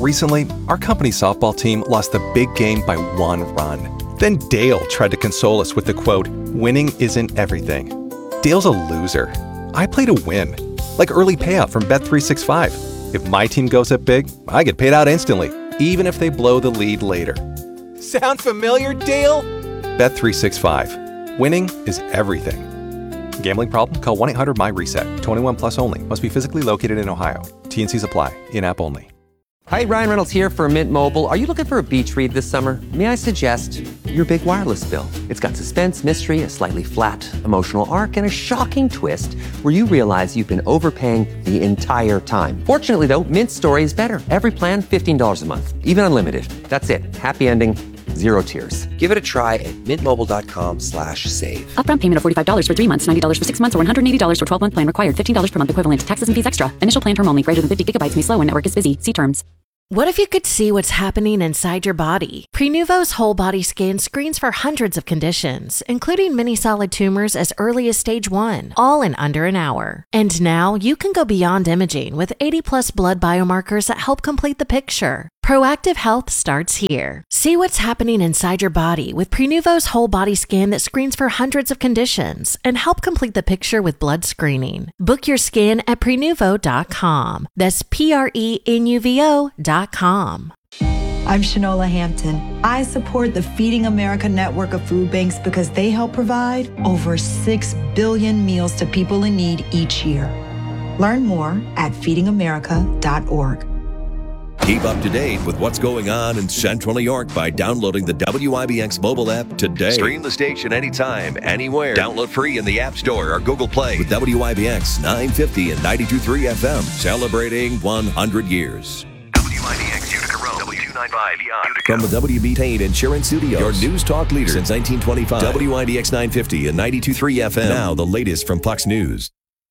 Recently, our company's softball team lost the big game by 1 run. Then Dale tried to console us with the quote, "Winning isn't everything." Dale's a loser. I play to win, like early payout from Bet365. If my team goes up big, I get paid out instantly, even if they blow the lead later. Sound familiar, Dale? Bet365. Winning is everything. Gambling problem? Call 1-800-MY-RESET. 21 plus only. Must be physically located in Ohio. T&Cs apply. In-app only. Hi, Ryan Reynolds here for Mint Mobile. Are you looking for a beach read this summer? May I suggest your big wireless bill? It's got suspense, mystery, a slightly flat, emotional arc, and a shocking twist where you realize you've been overpaying the entire time. Fortunately, though, Mint's story is better. Every plan, $15 a month. Even unlimited. That's it. Happy ending. Zero tears. Give it a try at mintmobile.com/save. Upfront payment of $45 for 3 months, $90 for 6 months, or $180 for 12-month plan required. $15 per month equivalent. Taxes and fees extra. Initial plan term only. Greater than 50 gigabytes may slow when network is busy. See terms. What if you could see what's happening inside your body? Prenuvo's whole body scan screens for hundreds of conditions, including many solid tumors as early as stage 1, all in under an hour. And now you can go beyond imaging with 80+ blood biomarkers that help complete the picture. Proactive health starts here. See what's happening inside your body with Prenuvo's whole body scan that screens for hundreds of conditions and help complete the picture with blood screening. Book your scan at Prenuvo.com. That's Prenuvo.com. I'm Shanola Hampton. I support the Feeding America network of food banks because they help provide over 6 billion meals to people in need each year. Learn more at feedingamerica.org. Keep up to date with what's going on in Central New York by downloading the WIBX mobile app today. Stream the station anytime, anywhere. Download free in the App Store or Google Play with WIBX 950 and 92.3 FM, celebrating 100 years. WIBX Utica Road, W295 Utica. From the WB Tate Insurance Studios, your news talk leader since 1925. WIBX 950 and 92.3 FM. Now the latest from Fox News.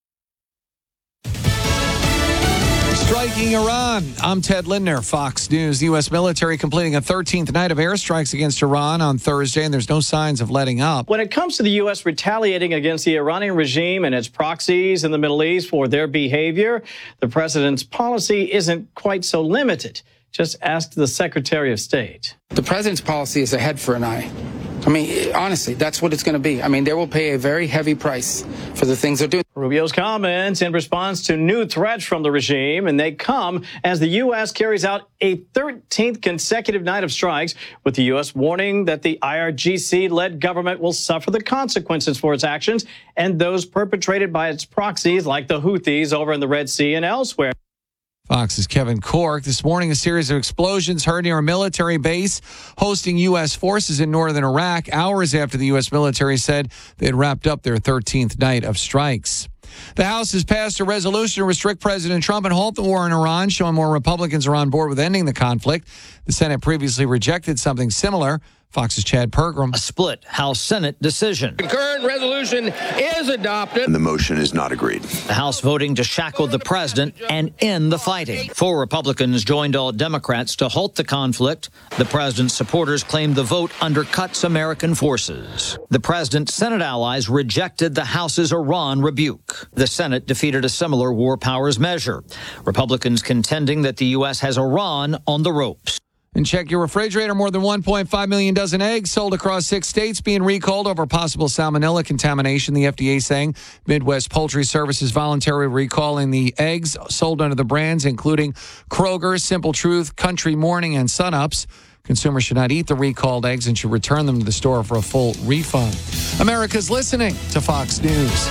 Striking Iran. I'm Ted Lindner, Fox News. The U.S. military completing a 13th night of airstrikes against Iran on Thursday, and there's no signs of letting up. When it comes to the U.S. retaliating against the Iranian regime and its proxies in the Middle East for their behavior, the president's policy isn't quite so limited. Just ask the Secretary of State. The president's policy is a head for an eye. I mean, honestly, that's what it's going to be. I mean, they will pay a very heavy price for the things they're doing. Rubio's comments in response to new threats from the regime, and they come as the U.S. carries out a 13th consecutive night of strikes, with the U.S. warning that the IRGC-led government will suffer the consequences for its actions and those perpetrated by its proxies like the Houthis over in the Red Sea and elsewhere. Fox's Kevin Corke. This morning, a series of explosions heard near a military base hosting U.S. forces in northern Iraq, hours after the U.S. military said they had wrapped up their 13th night of strikes. The House has passed a resolution to restrict President Trump and halt the war in Iran, showing more Republicans are on board with ending the conflict. The Senate previously rejected something similar. Fox's Chad Pergram. A split House-Senate decision. Concurrent resolution is adopted. And the motion is not agreed. The House voting to shackle the president and end the fighting. 4 Republicans joined all Democrats to halt the conflict. The president's supporters claimed the vote undercuts American forces. The president's Senate allies rejected the House's Iran rebuke. The Senate defeated a similar war powers measure. Republicans contending that the U.S. has Iran on the ropes. And check your refrigerator. More than 1.5 million dozen eggs sold across 6 states being recalled over possible salmonella contamination. The FDA saying Midwest Poultry Services voluntarily recalling the eggs sold under the brands, including Kroger, Simple Truth, Country Morning, and Sunups. Consumers should not eat the recalled eggs and should return them to the store for a full refund. America's listening to Fox News.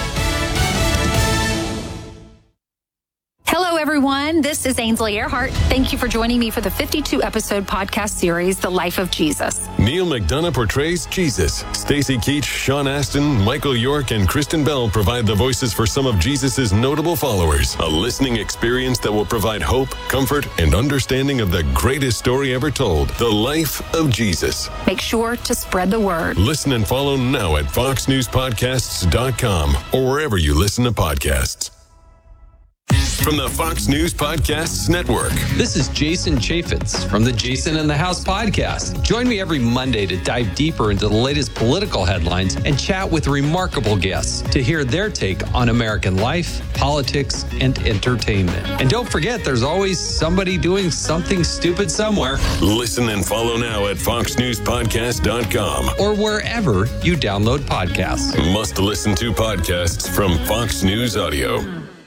Hello, everyone. This is Ainsley Earhart. Thank you for joining me for the 52-episode podcast series, The Life of Jesus. Neil McDonough portrays Jesus. Stacy Keach, Sean Astin, Michael York, and Kristen Bell provide the voices for some of Jesus' notable followers. A listening experience that will provide hope, comfort, and understanding of the greatest story ever told, The Life of Jesus. Make sure to spread the word. Listen and follow now at foxnewspodcasts.com or wherever you listen to podcasts. from the Fox News Podcasts Network. This is Jason Chaffetz from the Jason in the House podcast. Join me every Monday to dive deeper into the latest political headlines and chat with remarkable guests to hear their take on American life, politics, and entertainment. And don't forget, there's always somebody doing something stupid somewhere. Listen and follow now at foxnewspodcast.com or wherever you download podcasts. Must listen to podcasts from Fox News Audio.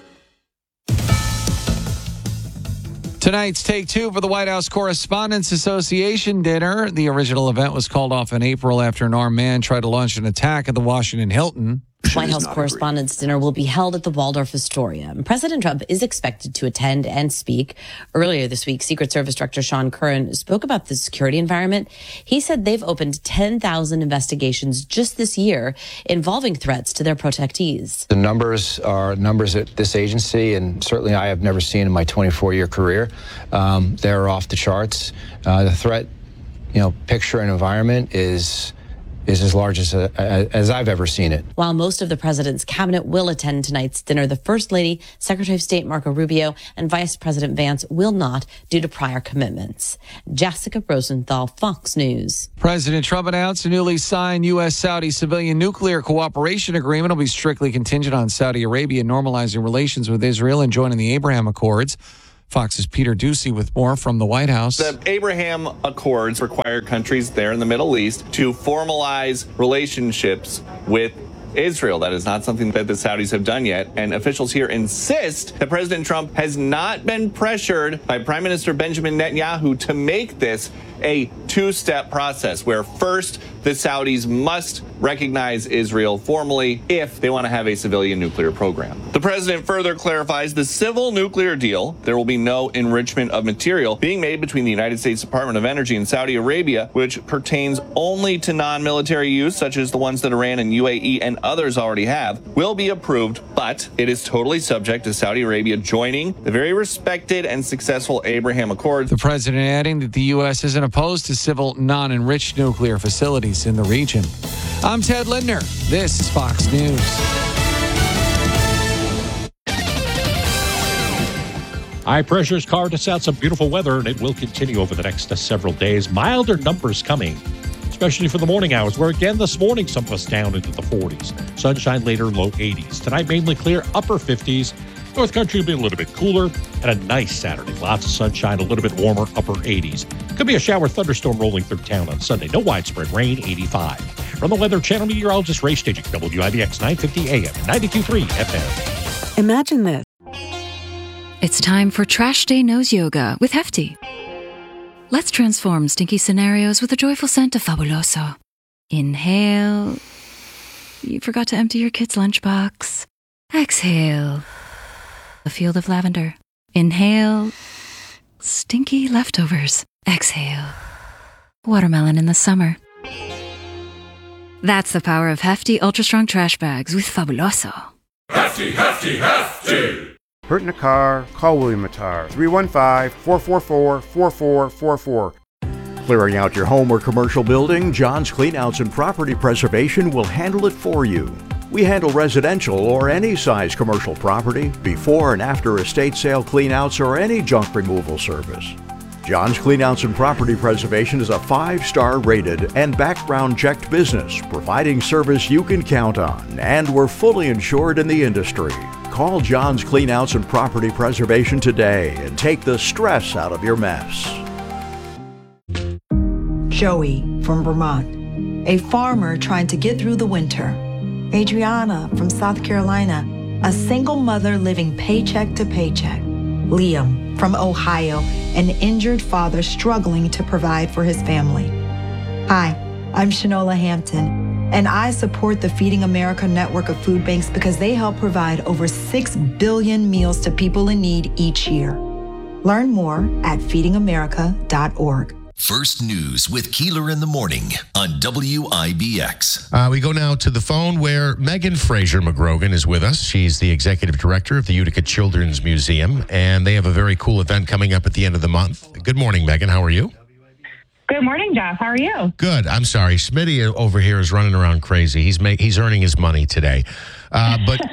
Tonight's Take Two for the White House Correspondents Association dinner. The original event was called off in April after an armed man tried to launch an attack at the Washington Hilton. White House Correspondents' Dinner will be held at the Waldorf Astoria. President Trump is expected to attend and speak. Earlier this week, Secret Service Director Sean Curran spoke about the security environment. He said they've opened 10,000 investigations just this year involving threats to their protectees. The numbers are numbers at this agency, and certainly I have never seen in my 24-year career. They're off the charts. The threat, picture and environment is as large as I've ever seen it. While most of the president's cabinet will attend tonight's dinner, the First Lady, Secretary of State Marco Rubio, and Vice President Vance will not due to prior commitments. Jessica Rosenthal, Fox News. President Trump announced a newly signed U.S.-Saudi civilian nuclear cooperation agreement will be strictly contingent on Saudi Arabia normalizing relations with Israel and joining the Abraham Accords. Fox's Peter Ducey with more from the White House. The Abraham Accords require countries there in the Middle East to formalize relationships with Israel. That is not something that the Saudis have done yet. And officials here insist that President Trump has not been pressured by Prime Minister Benjamin Netanyahu to make this a two-step process where first the Saudis must recognize Israel formally if they want to have a civilian nuclear program. The president further clarifies the civil nuclear deal. There will be no enrichment of material being made between the United States Department of Energy and Saudi Arabia, which pertains only to non-military use, such as the ones that Iran and UAE and others already have, will be approved, but it is totally subject to Saudi Arabia joining the very respected and successful Abraham Accords. The president adding that the U.S. isn't opposed to civil non-enriched nuclear facilities in the region. I'm Ted Lindner. This is Fox News. High pressure's carved us out some beautiful weather, and it will continue over the next several days. Milder numbers coming, especially for the morning hours, where again this morning some of us down into the 40s. Sunshine later, low 80s. Tonight mainly clear, upper 50s. North Country will be a little bit cooler and a nice Saturday. Lots of sunshine, a little bit warmer, upper 80s. Could be a shower thunderstorm rolling through town on Sunday. No widespread rain, 85. From the Weather Channel meteorologist Ray Staging, WIBX 950 AM, 92.3 FM. Imagine this. It's time for Trash Day Nose Yoga with Hefty. Let's transform stinky scenarios with a joyful scent of Fabuloso. Inhale. You forgot to empty your kid's lunchbox. Exhale. A field of lavender. Inhale. Stinky leftovers. Exhale. Watermelon in the summer. That's the power of Hefty Ultra Strong Trash Bags with Fabuloso. Hefty, Hefty, Hefty! Hurt in a car? Call William Mattar. 315-444-4444. Clearing out your home or commercial building, John's Cleanouts and Property Preservation will handle it for you. We handle residential or any size commercial property, before and after estate sale cleanouts, or any junk removal service. John's Cleanouts and Property Preservation is a 5-star rated and background checked business, providing service you can count on, and we're fully insured in the industry. Call John's Cleanouts and Property Preservation today and take the stress out of your mess. Joey from Vermont, a farmer trying to get through the winter. Adriana from South Carolina, a single mother living paycheck to paycheck. Liam from Ohio, an injured father struggling to provide for his family. Hi, I'm Shanola Hampton, and I support the Feeding America network of food banks because they help provide over 6 billion meals to people in need each year. Learn more at feedingamerica.org. First News with Keeler in the Morning on WIBX. We go now to the phone where Megan Fraser McGrogan is with us. She's the executive director of the Utica Children's Museum, and they have a very cool event coming up at the end of the month. Good morning, Megan. How are you? Good morning, Jeff. How are you? Good. I'm sorry. Smitty over here is running around crazy. He's earning his money today. But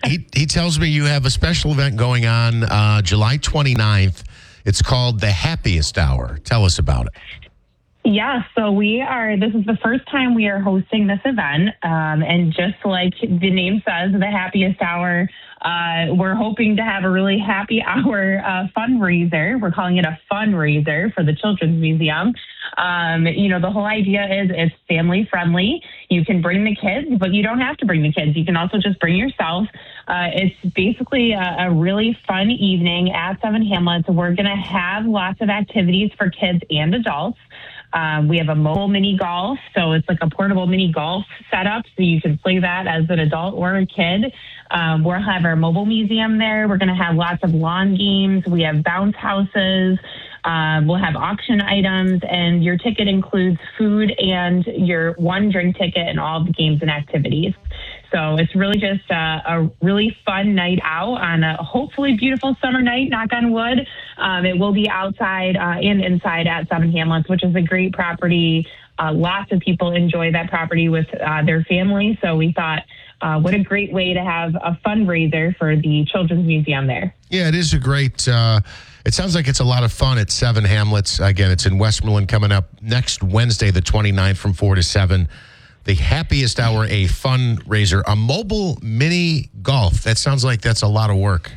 He tells me you have a special event going on July 29th. It's called the Happiest Hour. Tell us about it. Yeah, so this is the first time we are hosting this event. And just like the name says, the Happiest Hour, we're hoping to have a really happy hour fundraiser. We're calling it a fundraiser for the Children's Museum. The whole idea is it's family friendly. You can bring the kids, but you don't have to bring the kids. You can also just bring yourself. It's basically a really fun evening at Seven Hamlets. We're going to have lots of activities for kids and adults. We have a mobile mini golf, so it's like a portable mini golf setup, so you can play that as an adult or a kid. We'll have our mobile museum there. We're going to have lots of lawn games. We have bounce houses. We'll have auction items, and your ticket includes food and your one drink ticket and all the games and activities. So it's really just a really fun night out on a hopefully beautiful summer night, knock on wood. It will be outside and inside at Seven Hamlets, which is a great property. Lots of people enjoy that property with their family. So we thought, what a great way to have a fundraiser for the Children's Museum there. Yeah, it is a great... it sounds like it's a lot of fun at Seven Hamlets. Again, it's in Westmoreland coming up next Wednesday, the 29th from 4 to 7. The Happiest Hour, a fundraiser, a mobile mini golf. That sounds like that's a lot of work.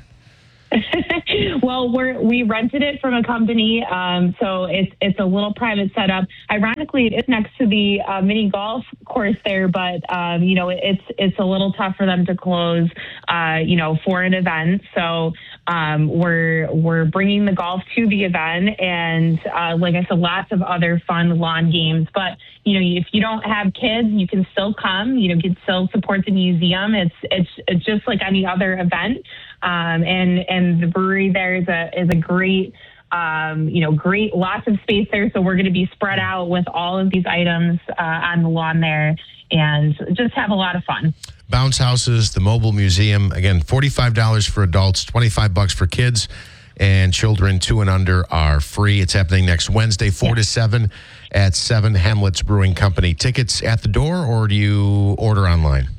Well, we rented it from a company, so it's a little private setup. Ironically, it's next to the mini golf course there, but it's a little tough for them to close, for an event. So we're bringing the golf to the event, and like I said, lots of other fun lawn games. But if you don't have kids, you can still come. You can still support the museum. It's just like any other event. And the brewery there is a great, great, lots of space there. So we're going to be spread out with all of these items on the lawn there and just have a lot of fun. Bounce houses, the mobile museum, again, $45 for adults, $25 for kids, and children 2 and under are free. It's happening next Wednesday, 4 to 7 at Seven Hamlets Brewing Company. Tickets at the door, or do you order online?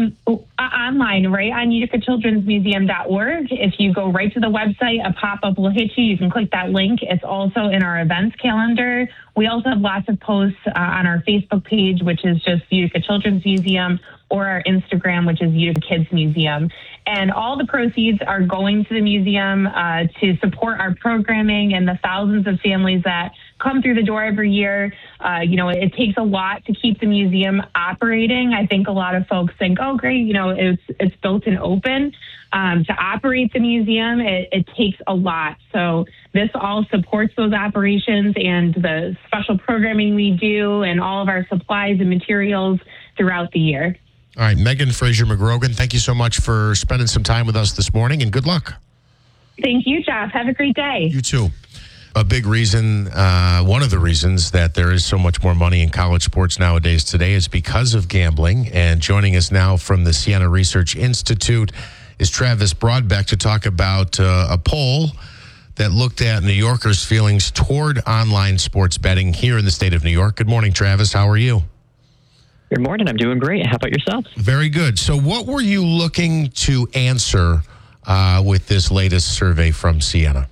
Online, right on uticachildrensmuseum.org. If you go right to the website, a pop-up will hit you. You can click that link. It's also in our events calendar. We also have lots of posts on our Facebook page, which is just Utica Children's Museum, or our Instagram, which is Utica Kids Museum. And all the proceeds are going to the museum to support our programming and the thousands of families that come through the door every year. It takes a lot to keep the museum operating. I think a lot of folks think, oh, great, it's built and open. To operate the museum, it takes a lot. So this all supports those operations and the special programming we do and all of our supplies and materials throughout the year. All right, Megan Fraser McGrogan, thank you so much for spending some time with us this morning, and good luck. Thank you, Jeff. Have a great day. You too. A big reason, one of the reasons that there is so much more money in college sports nowadays today is because of gambling. And joining us now from the Siena Research Institute is Travis Broadbeck to talk about a poll that looked at New Yorkers' feelings toward online sports betting here in the state of New York. Good morning, Travis. How are you? Good morning. I'm doing great. How about yourself? Very good. So what were you looking to answer with this latest survey from Siena?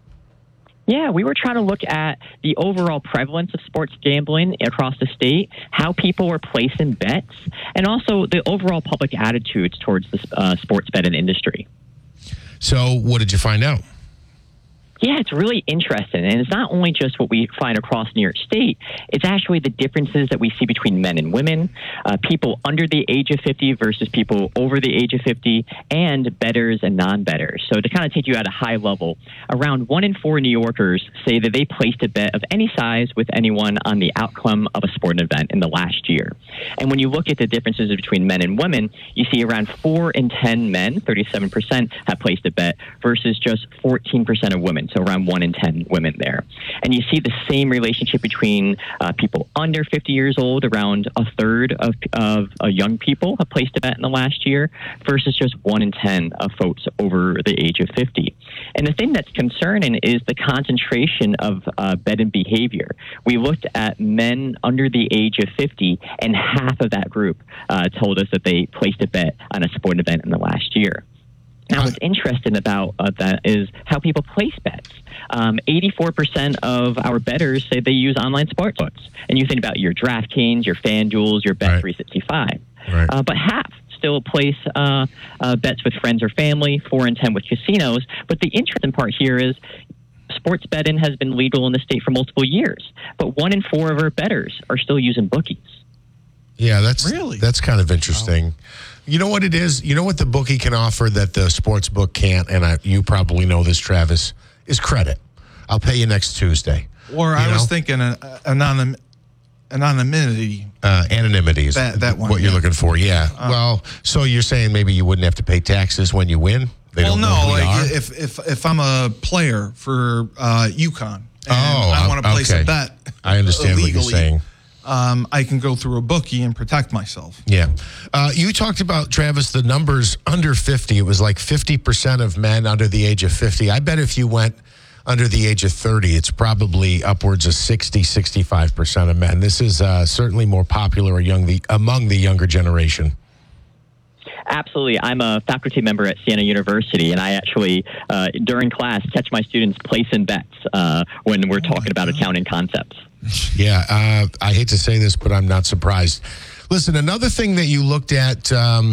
Yeah, we were trying to look at the overall prevalence of sports gambling across the state, how people were placing bets, and also the overall public attitudes towards the sports betting industry. So what did you find out? Yeah, it's really interesting. And it's not only just what we find across New York State, it's actually the differences that we see between men and women, people under the age of 50 versus people over the age of 50, and bettors and non-bettors. So to kind of take you at a high level, around 1 in 4 New Yorkers say that they placed a bet of any size with anyone on the outcome of a sporting event in the last year. And when you look at the differences between men and women, you see around 4 in 10 men, 37%, have placed a bet versus just 14% of women. So around 1 in 10 women there. And you see the same relationship between people under 50 years old, around a third of young people have placed a bet in the last year versus just 1 in 10 of folks over the age of 50. And the thing that's concerning is the concentration of betting behavior. We looked at men under the age of 50, and half of that group told us that they placed a bet on a sporting event in the last year. Now, what's interesting about that is how people place bets. 84% of our bettors say they use online sportsbooks. And you think about your DraftKings, your FanDuels, your Bet365. Right. But half still place bets with friends or family, 4 in 10 with casinos. But the interesting part here is sports betting has been legal in the state for multiple years. But 1 in 4 of our bettors are still using bookies. Yeah, that's kind of interesting. Wow. You know what it is? You know what the bookie can offer that the sports book can't, and you probably know this, Travis, is credit. I'll pay you next Tuesday. Or I was thinking anonymity. Anonymity is that one, what you're looking for, yeah. Well, so you're saying maybe you wouldn't have to pay taxes when you win? If I'm a player for UConn and I want to place a bet I understand illegally, what you're saying. I can go through a bookie and protect myself. Yeah. You talked about, Travis, the numbers under 50. It was like 50% of men under the age of 50. I bet if you went under the age of 30, it's probably upwards of 60, 65% of men. This is certainly more popular among the younger generation. Absolutely. I'm a faculty member at Siena University, and I actually, during class, catch my students placing bets when we're talking about accounting concepts. Yeah, I hate to say this, but I'm not surprised. Listen, another thing that you looked at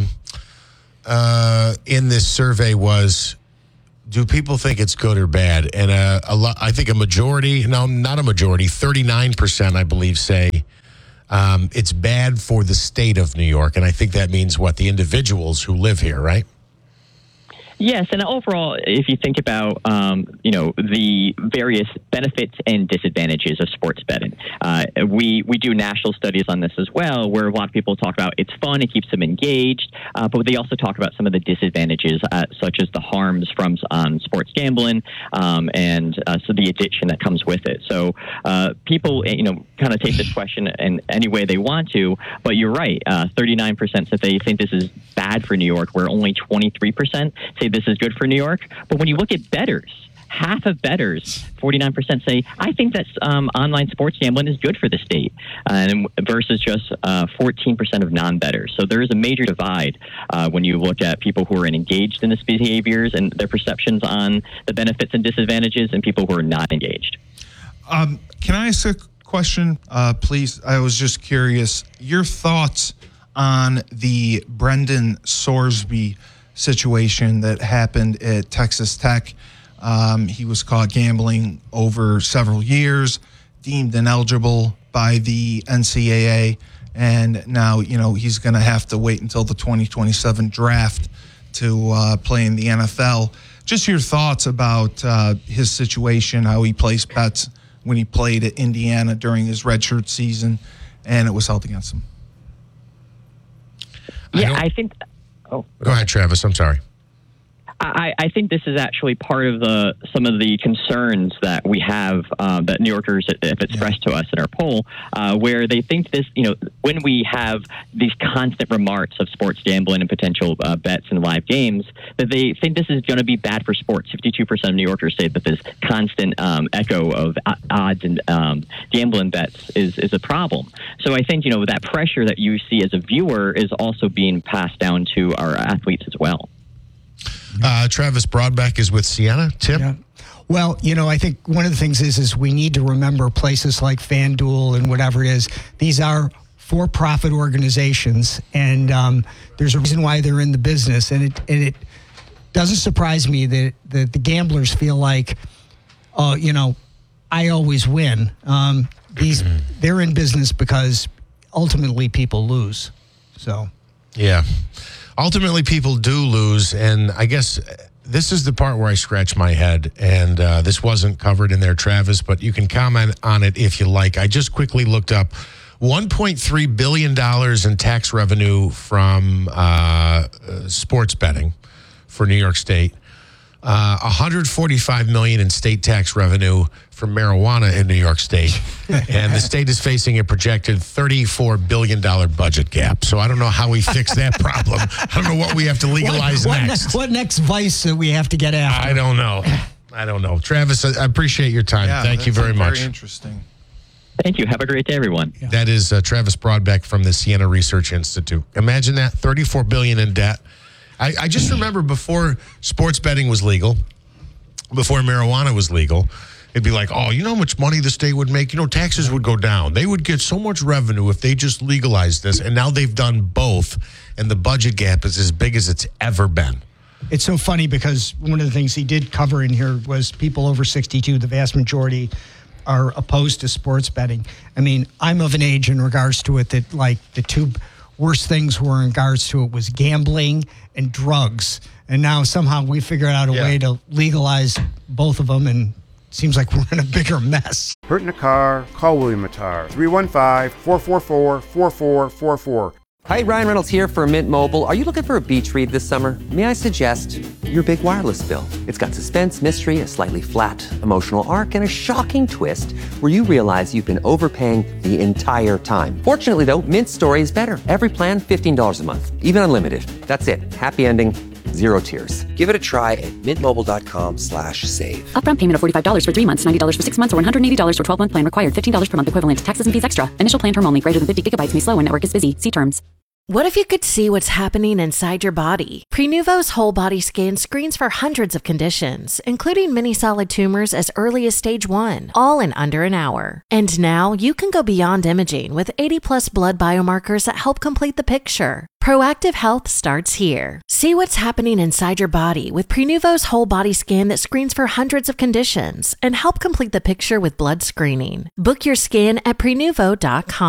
in this survey was, do people think it's good or bad? And I think a majority, no, not a majority, 39%, I believe, say it's bad for the state of New York. And I think that means the individuals who live here, right? Yes, and overall, if you think about the various benefits and disadvantages of sports betting, we do national studies on this as well, where a lot of people talk about it's fun, it keeps them engaged, but they also talk about some of the disadvantages, such as the harms from sports gambling, and so the addiction that comes with it. So people, kind of take this question in any way they want to, but you're right. 39% said they think this is bad for New York, where only 23% say this is good for New York. But when you look at bettors, half of bettors, 49%, say, I think that online sports gambling is good for the state, versus just 14% of non-bettors. So there is a major divide when you look at people who are engaged in these behaviors and their perceptions on the benefits and disadvantages, and people who are not engaged. Can I ask a question, please? I was just curious. Your thoughts on the Brendan Sorsby situation that happened at Texas Tech. He was caught gambling over several years, deemed ineligible by the NCAA, and now he's going to have to wait until the 2027 draft to play in the NFL. Just your thoughts about his situation, how he placed bets when he played at Indiana during his redshirt season, and it was held against him. Yeah, I think. Go ahead, Travis. I'm sorry. I think this is actually part of some of the concerns that we have that New Yorkers have expressed to us in our poll, where they think this, when we have these constant remarks of sports gambling and potential bets in live games, that they think this is going to be bad for sports. 52% of New Yorkers say that this constant echo of odds and gambling bets is a problem. So I think, that pressure that you see as a viewer is also being passed down to our athletes as well. Travis Broadbeck is with Siena. Tip? Yeah. Well, I think one of the things is we need to remember places like FanDuel and whatever it is. These are for-profit organizations, and there's a reason why they're in the business. And it doesn't surprise me that the gamblers feel like, I always win. They're in business because ultimately people lose. So, yeah. Ultimately, people do lose, and I guess this is the part where I scratch my head, and this wasn't covered in there, Travis, but you can comment on it if you like. I just quickly looked up $1.3 billion in tax revenue from sports betting for New York State, $145 million in state tax revenue from marijuana in New York State, and the state is facing a projected $34 billion budget gap. So I don't know how we fix that problem. I don't know what we have to legalize next. What next vice that we have to get after? I don't know. Travis, I appreciate your time. Thank you very much. Very interesting. Thank you. Have a great day, everyone. Yeah. That is Travis Broadbeck from the Siena Research Institute. Imagine that, $34 billion in debt. I just remember before sports betting was legal, before marijuana was legal, it'd be like, oh, you know how much money the state would make? You know, taxes would go down. They would get so much revenue if they just legalized this. And now they've done both, and the budget gap is as big as it's ever been. It's so funny because one of the things he did cover in here was people over 62, the vast majority are opposed to sports betting. I mean, I'm of an age in regards to it that, like, the two worst things were in regards to it was gambling and drugs. And now somehow we figured out a way to legalize both of them, and seems like we're in a bigger mess. Hurt in a car? Call William Matar. 315-444-4444. Hi, Ryan Reynolds here for Mint Mobile. Are you looking for a beach read this summer? May I suggest your big wireless bill? It's got suspense, mystery, a slightly flat, emotional arc, and a shocking twist where you realize you've been overpaying the entire time. Fortunately, though, Mint's story is better. Every plan, $15 a month, even unlimited. That's it. Happy ending. Zero tears. Give it a try at mintmobile.com/save. Upfront payment of $45 for 3 months, $90 for 6 months, or $180 for 12-month plan required. $15 per month equivalent. Taxes and fees extra. Initial plan term only. Greater than 50 gigabytes may slow when network is busy. See terms. What if you could see what's happening inside your body? Prenuvo's whole body scan screens for hundreds of conditions, including many solid tumors as early as stage 1, all in under an hour. And now you can go beyond imaging with 80+ blood biomarkers that help complete the picture. Proactive health starts here. See what's happening inside your body with Prenuvo's whole body scan that screens for hundreds of conditions and help complete the picture with blood screening. Book your scan at Prenuvo.com.